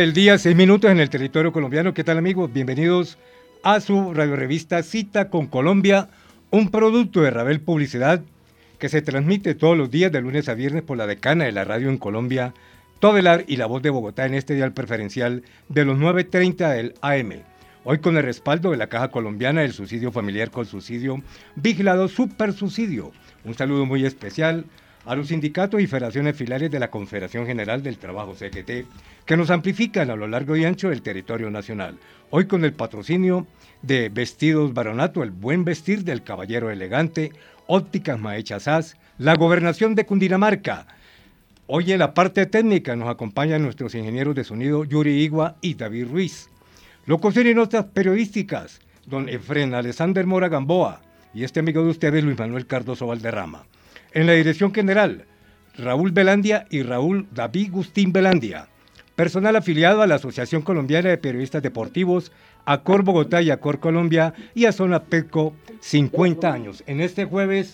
El día, 6 minutos en el territorio colombiano. ¿Qué tal, amigos? Bienvenidos a su radiorevista Cita con Colombia, un producto de Rabel Publicidad que se transmite todos los días de lunes a viernes por la decana de la radio en Colombia, Todelar y La Voz de Bogotá en este dial preferencial de los 9:30 del AM. Hoy con el respaldo de la Caja Colombiana del Subsidio Familiar con Subsidio Vigilado Super Subsidio. Un saludo muy especial a los sindicatos y federaciones filiales de la Confederación General del Trabajo CGT, que nos amplifican a lo largo y ancho del territorio nacional. Hoy con el patrocinio de Vestidos Baronato, el buen vestir del caballero elegante, Ópticas Maecha Sas, la Gobernación de Cundinamarca. Hoy en la parte técnica nos acompañan nuestros ingenieros de sonido Yuri Igua y David Ruiz. Locución y notas periodísticas, don Efren Alexander Mora Gamboa y este amigo de ustedes, Luis Manuel Cardoso Valderrama. En la dirección general, Raúl Velandia y Raúl David Gustín Velandia. Personal afiliado a la Asociación Colombiana de Periodistas Deportivos, Acor Bogotá y Acor Colombia y a Zona Petco, 50 años. En este jueves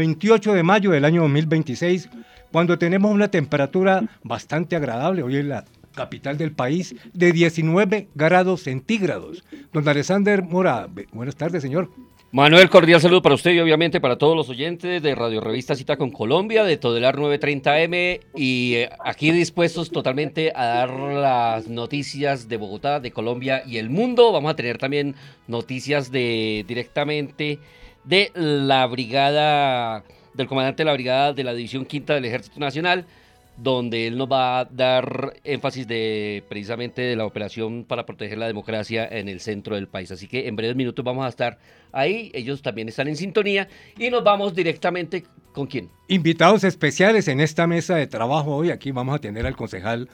28 de mayo del año 2026, cuando tenemos una temperatura bastante agradable, hoy en la capital del país, de 19 grados centígrados. Don Alexander Mora, buenas tardes, señor. Manuel, cordial saludo para usted y obviamente para todos los oyentes de Radio Revista Cita con Colombia, de Todelar 930M y aquí dispuestos totalmente a dar las noticias de Bogotá, de Colombia y el mundo. Vamos a tener también noticias directamente de la brigada, del comandante de la brigada de la División Quinta del Ejército Nacional, donde él nos va a dar énfasis precisamente de la operación para proteger la democracia en el centro del país. Así que en breves minutos vamos a estar ahí, ellos también están en sintonía y nos vamos directamente ¿con quién? Invitados especiales en esta mesa de trabajo hoy. Aquí vamos a tener al concejal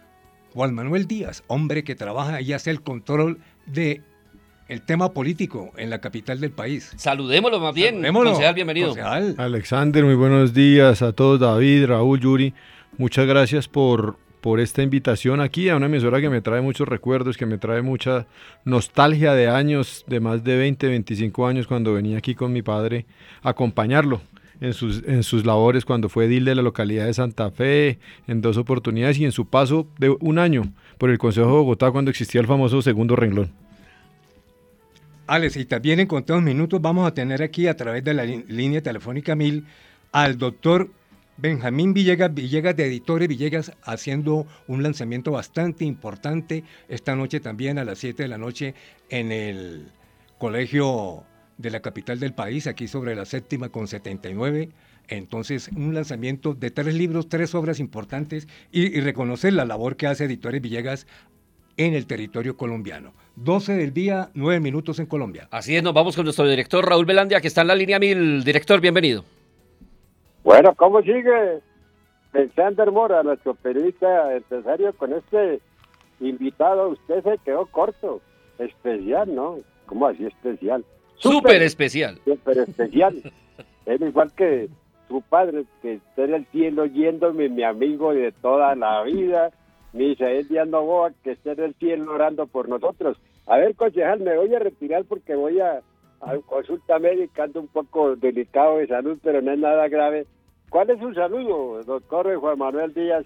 Juan Manuel Díaz, hombre que trabaja y hace el control de el tema político en la capital del país. Saludémoslo más bien, concejal, bienvenido. Concejal. Alexander, muy buenos días a todos, David, Raúl, Yuri. Muchas gracias por esta invitación aquí a una emisora que me trae muchos recuerdos, que me trae mucha nostalgia de años, de más de 20, 25 años, cuando venía aquí con mi padre a acompañarlo en sus labores, cuando fue edil de la localidad de Santa Fe, en 2 oportunidades, y en su paso de 1 año por el Consejo de Bogotá, cuando existía el famoso segundo renglón. Alex, y también en contados minutos vamos a tener aquí a través de la línea telefónica 1000 al doctor Benjamín Villegas de Editores Villegas, haciendo un lanzamiento bastante importante esta noche también a las 7 de la noche en el colegio de la capital del país, aquí sobre la 7ª con 79. Entonces, un lanzamiento de 3 libros, 3 obras importantes y reconocer la labor que hace Editores Villegas en el territorio colombiano. 12 del día, 9 minutos en Colombia. Así es, nos vamos con nuestro director Raúl Velandia, que está en la línea 1000. Director, bienvenido. Bueno, ¿cómo sigue Alexander Mora, nuestro periodista empresario, con este invitado? Usted se quedó corto. Especial, ¿no? ¿Cómo así especial? Súper especial. Súper especial. Es igual que su padre, que está en el cielo yéndome, mi amigo de toda la vida, Misael Díaz Novoa, que está en el cielo orando por nosotros. A ver, concejal, me voy a retirar porque voy a consulta médica, ando un poco delicado de salud, pero no es nada grave. ¿Cuál es su saludo, doctor Juan Manuel Díaz,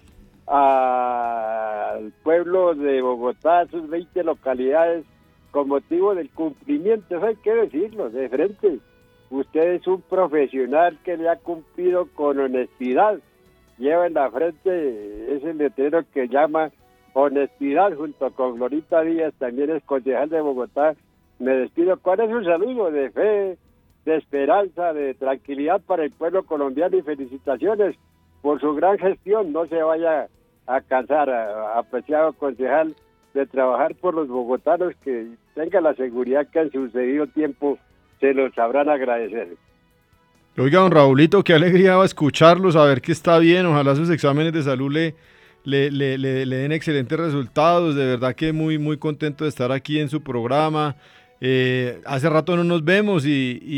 al pueblo de Bogotá, a sus 20 localidades, con motivo del cumplimiento? Eso hay que decirlo de frente. Usted es un profesional que le ha cumplido con honestidad. Lleva en la frente ese letrero que llama honestidad, junto con Glorita Díaz, también es concejal de Bogotá. Me despido. ¿Cuál es un saludo de fe, de esperanza, de tranquilidad para el pueblo colombiano? Y felicitaciones por su gran gestión. No se vaya a cansar, apreciado concejal, de trabajar por los bogotanos, que tenga la seguridad que en su debido tiempo se los sabrán agradecer. Oiga, don Raulito, qué alegría va a escucharlo, saber que está bien. Ojalá sus exámenes de salud le den excelentes resultados. De verdad que muy, muy contento de estar aquí en su programa. Hace rato no nos vemos y